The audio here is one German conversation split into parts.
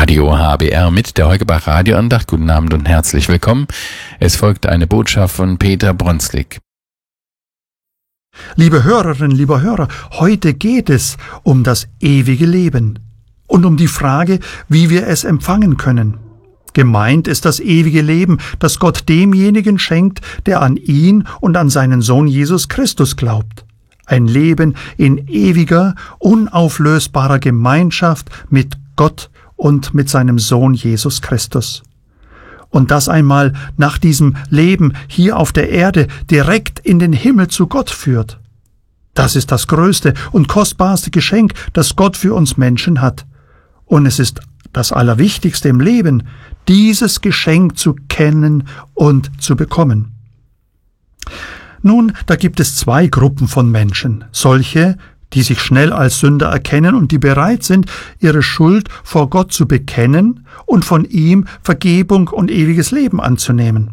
Radio HBR mit der Heugabach Radioandacht. Guten Abend und herzlich willkommen. Es folgt eine Botschaft von Peter Bronslik. Liebe Hörerinnen, lieber Hörer, heute geht es um das ewige Leben und um die Frage, wie wir es empfangen können. Gemeint ist das ewige Leben, das Gott demjenigen schenkt, der an ihn und an seinen Sohn Jesus Christus glaubt. Ein Leben in ewiger, unauflösbarer Gemeinschaft mit Gott und mit seinem Sohn Jesus Christus. Und das einmal nach diesem Leben hier auf der Erde direkt in den Himmel zu Gott führt. Das ist das größte und kostbarste Geschenk, das Gott für uns Menschen hat. Und es ist das Allerwichtigste im Leben, dieses Geschenk zu kennen und zu bekommen. Nun, da gibt es zwei Gruppen von Menschen. Solche, die sich schnell als Sünder erkennen und die bereit sind, ihre Schuld vor Gott zu bekennen und von ihm Vergebung und ewiges Leben anzunehmen.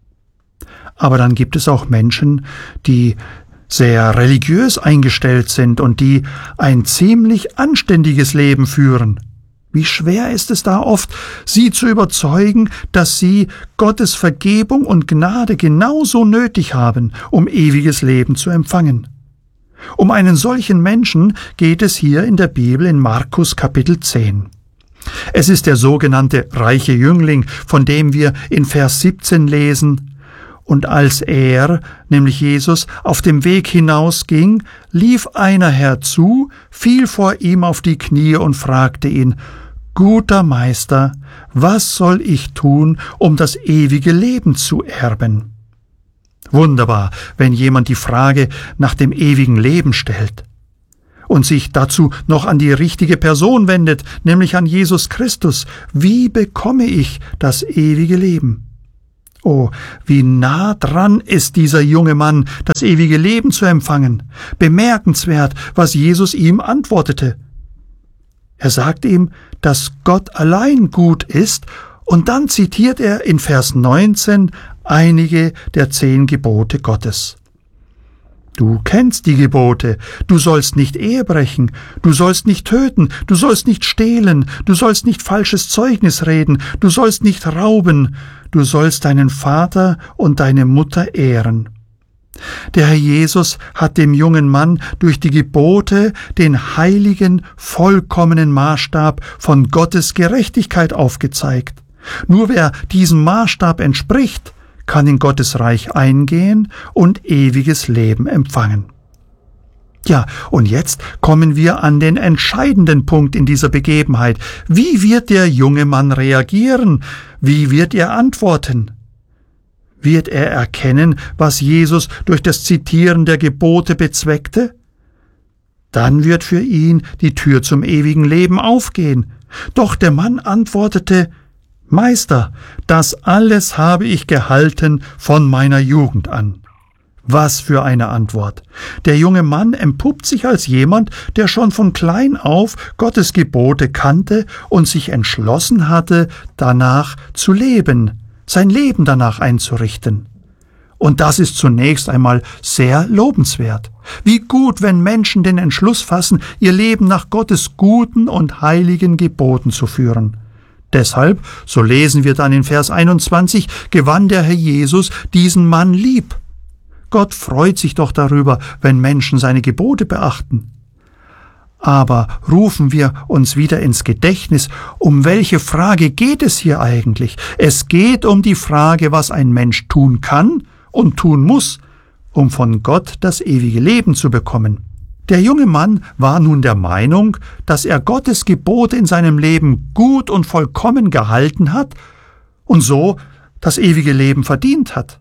Aber dann gibt es auch Menschen, die sehr religiös eingestellt sind und die ein ziemlich anständiges Leben führen. Wie schwer ist es da oft, sie zu überzeugen, dass sie Gottes Vergebung und Gnade genauso nötig haben, um ewiges Leben zu empfangen. Um einen solchen Menschen geht es hier in der Bibel in Markus Kapitel 10. Es ist der sogenannte reiche Jüngling, von dem wir in Vers 17 lesen: Und als er, nämlich Jesus, auf dem Weg hinausging, lief einer herzu, fiel vor ihm auf die Knie und fragte ihn: Guter Meister, was soll ich tun, um das ewige Leben zu erben? Wunderbar, wenn jemand die Frage nach dem ewigen Leben stellt und sich dazu noch an die richtige Person wendet, nämlich an Jesus Christus. Wie bekomme ich das ewige Leben? Oh, wie nah dran ist dieser junge Mann, das ewige Leben zu empfangen. Bemerkenswert, was Jesus ihm antwortete. Er sagt ihm, dass Gott allein gut ist, und dann zitiert er in Vers 19 einige der 10 Gebote Gottes. Du kennst die Gebote: Du sollst nicht Ehe brechen, du sollst nicht töten, du sollst nicht stehlen, du sollst nicht falsches Zeugnis reden, du sollst nicht rauben, du sollst deinen Vater und deine Mutter ehren. Der Herr Jesus hat dem jungen Mann durch die Gebote den heiligen, vollkommenen Maßstab von Gottes Gerechtigkeit aufgezeigt. Nur wer diesem Maßstab entspricht, kann in Gottes Reich eingehen und ewiges Leben empfangen. Ja, und jetzt kommen wir an den entscheidenden Punkt in dieser Begebenheit. Wie wird der junge Mann reagieren? Wie wird er antworten? Wird er erkennen, was Jesus durch das Zitieren der Gebote bezweckte? Dann wird für ihn die Tür zum ewigen Leben aufgehen. Doch der Mann antwortete: Meister, das alles habe ich gehalten von meiner Jugend an. Was für eine Antwort! Der junge Mann empuppt sich als jemand, der schon von klein auf Gottes Gebote kannte und sich entschlossen hatte, danach zu leben, sein Leben danach einzurichten. Und das ist zunächst einmal sehr lobenswert. Wie gut, wenn Menschen den Entschluss fassen, ihr Leben nach Gottes guten und heiligen Geboten zu führen. Deshalb, so lesen wir dann in Vers 21, gewann der Herr Jesus diesen Mann lieb. Gott freut sich doch darüber, wenn Menschen seine Gebote beachten. Aber rufen wir uns wieder ins Gedächtnis, um welche Frage geht es hier eigentlich? Es geht um die Frage, was ein Mensch tun kann und tun muss, um von Gott das ewige Leben zu bekommen. Der junge Mann war nun der Meinung, dass er Gottes Gebote in seinem Leben gut und vollkommen gehalten hat und so das ewige Leben verdient hat.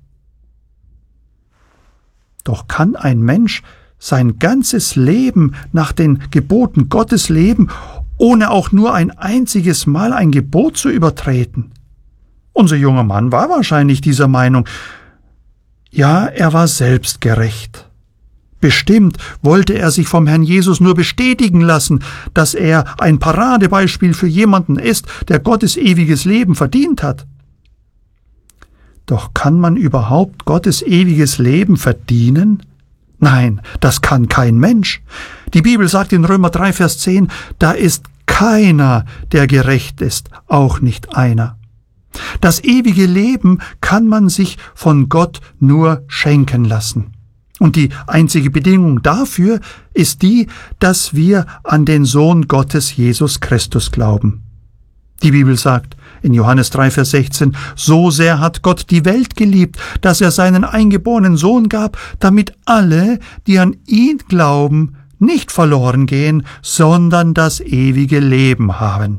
Doch kann ein Mensch sein ganzes Leben nach den Geboten Gottes leben, ohne auch nur ein einziges Mal ein Gebot zu übertreten? Unser junger Mann war wahrscheinlich dieser Meinung. Ja, er war selbstgerecht. Bestimmt wollte er sich vom Herrn Jesus nur bestätigen lassen, dass er ein Paradebeispiel für jemanden ist, der Gottes ewiges Leben verdient hat. Doch kann man überhaupt Gottes ewiges Leben verdienen? Nein, das kann kein Mensch. Die Bibel sagt in Römer 3, Vers 10, da ist keiner, der gerecht ist, auch nicht einer. Das ewige Leben kann man sich von Gott nur schenken lassen. Und die einzige Bedingung dafür ist die, dass wir an den Sohn Gottes, Jesus Christus, glauben. Die Bibel sagt in Johannes 3, Vers 16, so sehr hat Gott die Welt geliebt, dass er seinen eingeborenen Sohn gab, damit alle, die an ihn glauben, nicht verloren gehen, sondern das ewige Leben haben.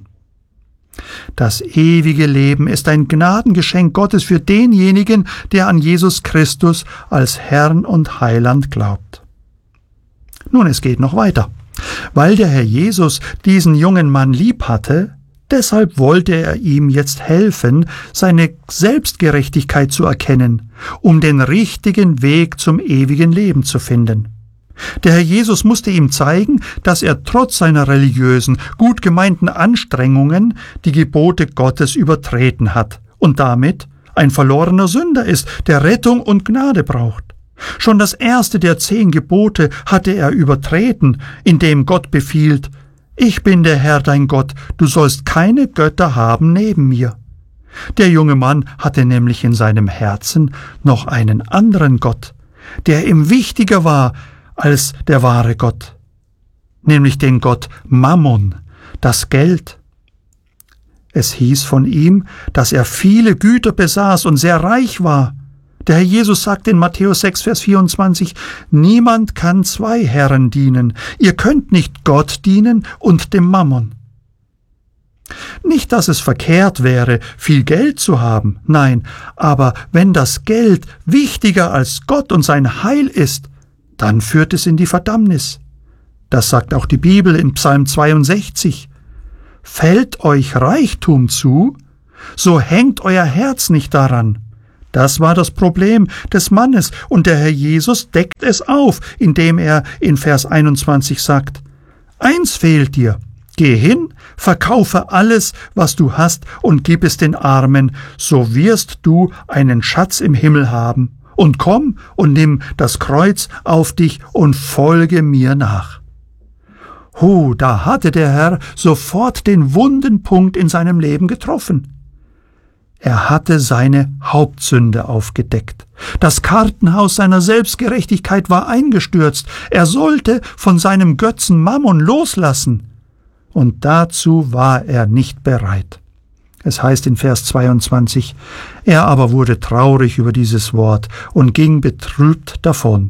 Das ewige Leben ist ein Gnadengeschenk Gottes für denjenigen, der an Jesus Christus als Herrn und Heiland glaubt. Nun, es geht noch weiter. Weil der Herr Jesus diesen jungen Mann lieb hatte, deshalb wollte er ihm jetzt helfen, seine Selbstgerechtigkeit zu erkennen, um den richtigen Weg zum ewigen Leben zu finden. Der Herr Jesus musste ihm zeigen, dass er trotz seiner religiösen, gut gemeinten Anstrengungen die Gebote Gottes übertreten hat und damit ein verlorener Sünder ist, der Rettung und Gnade braucht. Schon das erste der 10 Gebote hatte er übertreten, indem Gott befiehlt, »Ich bin der Herr dein Gott, du sollst keine Götter haben neben mir.« Der junge Mann hatte nämlich in seinem Herzen noch einen anderen Gott, der ihm wichtiger war als der wahre Gott, nämlich den Gott Mammon, das Geld. Es hieß von ihm, dass er viele Güter besaß und sehr reich war. Der Herr Jesus sagt in Matthäus 6, Vers 24, »Niemand kann 2 Herren dienen. Ihr könnt nicht Gott dienen und dem Mammon.« Nicht, dass es verkehrt wäre, viel Geld zu haben, nein, aber wenn das Geld wichtiger als Gott und sein Heil ist, dann führt es in die Verdammnis. Das sagt auch die Bibel in Psalm 62. »Fällt euch Reichtum zu, so hängt euer Herz nicht daran.« Das war das Problem des Mannes, und der Herr Jesus deckt es auf, indem er in Vers 21 sagt, »Eins fehlt dir, geh hin, verkaufe alles, was du hast, und gib es den Armen, so wirst du einen Schatz im Himmel haben. Und komm und nimm das Kreuz auf dich und folge mir nach.« Da hatte der Herr sofort den wunden Punkt in seinem Leben getroffen. Er hatte seine Hauptsünde aufgedeckt. Das Kartenhaus seiner Selbstgerechtigkeit war eingestürzt. Er sollte von seinem Götzen Mammon loslassen. Und dazu war er nicht bereit. Es heißt in Vers 22, er aber wurde traurig über dieses Wort und ging betrübt davon.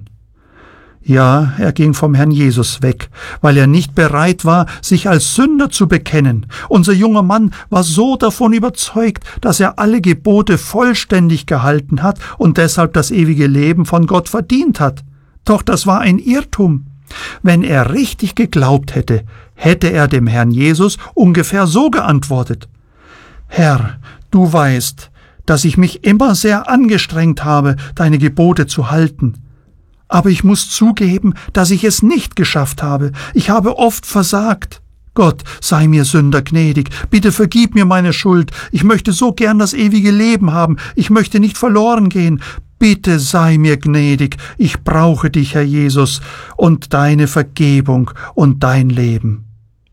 Ja, er ging vom Herrn Jesus weg, weil er nicht bereit war, sich als Sünder zu bekennen. Unser junger Mann war so davon überzeugt, dass er alle Gebote vollständig gehalten hat und deshalb das ewige Leben von Gott verdient hat. Doch das war ein Irrtum. Wenn er richtig geglaubt hätte, hätte er dem Herrn Jesus ungefähr so geantwortet: »Herr, du weißt, dass ich mich immer sehr angestrengt habe, deine Gebote zu halten. Aber ich muss zugeben, dass ich es nicht geschafft habe. Ich habe oft versagt. Gott, sei mir Sünder gnädig. Bitte vergib mir meine Schuld. Ich möchte so gern das ewige Leben haben. Ich möchte nicht verloren gehen. Bitte sei mir gnädig. Ich brauche dich, Herr Jesus, und deine Vergebung und dein Leben.«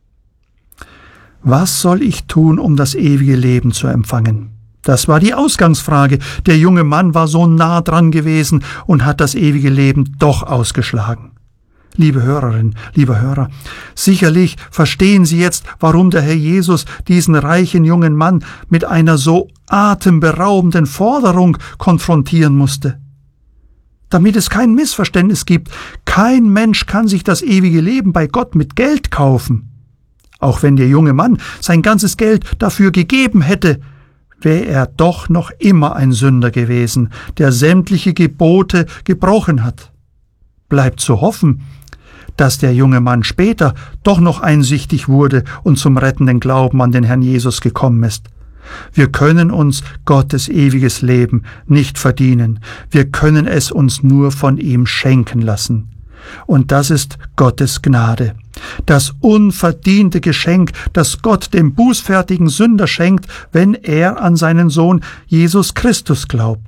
Was soll ich tun, um das ewige Leben zu empfangen? Das war die Ausgangsfrage. Der junge Mann war so nah dran gewesen und hat das ewige Leben doch ausgeschlagen. Liebe Hörerinnen, lieber Hörer, sicherlich verstehen Sie jetzt, warum der Herr Jesus diesen reichen jungen Mann mit einer so atemberaubenden Forderung konfrontieren musste. Damit es kein Missverständnis gibt, kein Mensch kann sich das ewige Leben bei Gott mit Geld kaufen. Auch wenn der junge Mann sein ganzes Geld dafür gegeben hätte, wäre er doch noch immer ein Sünder gewesen, der sämtliche Gebote gebrochen hat. Bleibt zu hoffen, dass der junge Mann später doch noch einsichtig wurde und zum rettenden Glauben an den Herrn Jesus gekommen ist. Wir können uns Gottes ewiges Leben nicht verdienen. Wir können es uns nur von ihm schenken lassen. Und das ist Gottes Gnade. Das unverdiente Geschenk, das Gott dem bußfertigen Sünder schenkt, wenn er an seinen Sohn Jesus Christus glaubt.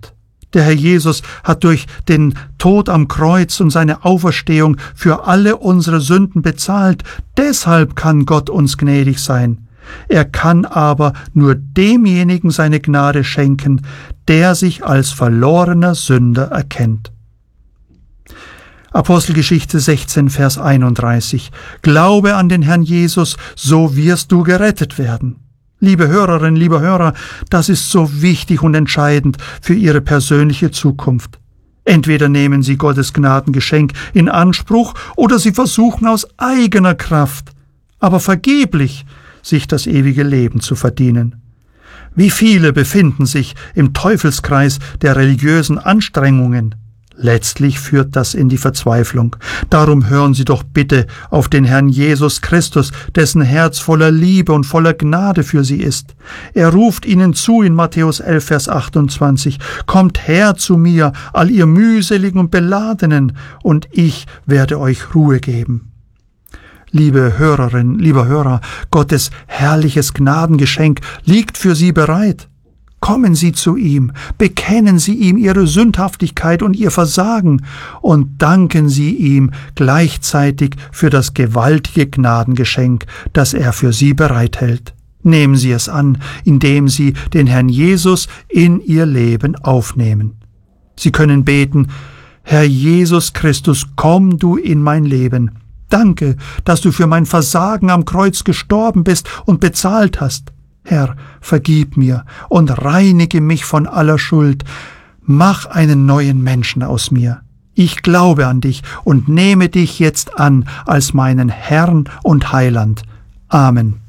Der Herr Jesus hat durch den Tod am Kreuz und seine Auferstehung für alle unsere Sünden bezahlt. Deshalb kann Gott uns gnädig sein. Er kann aber nur demjenigen seine Gnade schenken, der sich als verlorener Sünder erkennt. Apostelgeschichte 16, Vers 31. Glaube an den Herrn Jesus, so wirst du gerettet werden. Liebe Hörerinnen, liebe Hörer, das ist so wichtig und entscheidend für Ihre persönliche Zukunft. Entweder nehmen Sie Gottes Gnadengeschenk in Anspruch oder Sie versuchen aus eigener Kraft, aber vergeblich, sich das ewige Leben zu verdienen. Wie viele befinden sich im Teufelskreis der religiösen Anstrengungen? Letztlich führt das in die Verzweiflung. Darum hören Sie doch bitte auf den Herrn Jesus Christus, dessen Herz voller Liebe und voller Gnade für Sie ist. Er ruft Ihnen zu in Matthäus 11, Vers 28, »Kommt her zu mir, all ihr mühseligen und Beladenen, und ich werde euch Ruhe geben.« Liebe Hörerinnen, lieber Hörer, Gottes herrliches Gnadengeschenk liegt für Sie bereit. Kommen Sie zu ihm, bekennen Sie ihm Ihre Sündhaftigkeit und Ihr Versagen und danken Sie ihm gleichzeitig für das gewaltige Gnadengeschenk, das er für Sie bereithält. Nehmen Sie es an, indem Sie den Herrn Jesus in Ihr Leben aufnehmen. Sie können beten, Herr Jesus Christus, komm du in mein Leben. Danke, dass du für mein Versagen am Kreuz gestorben bist und bezahlt hast. Herr, vergib mir und reinige mich von aller Schuld. Mach einen neuen Menschen aus mir. Ich glaube an dich und nehme dich jetzt an als meinen Herrn und Heiland. Amen.